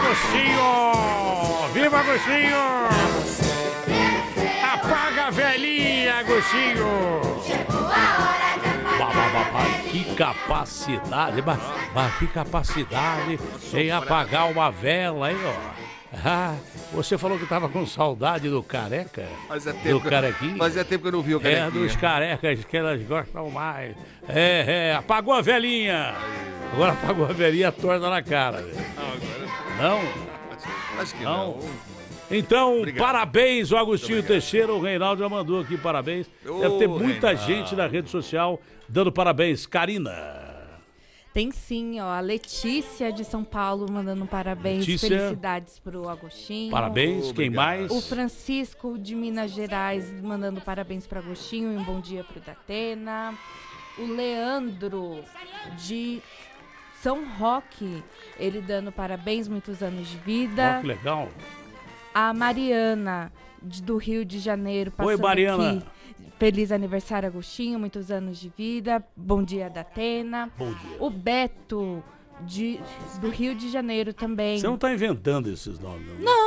Agostinho! Viva Agostinho! Apaga a velhinha, Agostinho! Que capacidade, mas que capacidade em apagar uma vela, hein, ó. Ah, você falou que tava com saudade do careca? Do carequinho? Fazia tempo que eu não vi o carequinha. Dos carecas que elas gostam mais. Apagou a velhinha. Agora apagou a velhinha, torna na cara. Não? Acho que não. Então, obrigado. Parabéns, o Agostinho Teixeira. O Reinaldo já mandou aqui parabéns. Deve ter muita gente na rede social dando parabéns. Karina. Tem sim, ó. A Letícia de São Paulo mandando parabéns. Letícia. Felicidades pro Agostinho. Parabéns. Quem mais? O Francisco de Minas Gerais mandando parabéns pro Agostinho e um bom dia pro Datena. O Leandro de São Roque, ele dando parabéns, muitos anos de vida. Oh, que legal. A Mariana do Rio de Janeiro passando. Oi, Mariana. Aqui. Feliz aniversário, Agostinho, muitos anos de vida. Bom dia, Datena. Bom dia. O Beto do Rio de Janeiro também. Você não tá inventando esses nomes, não?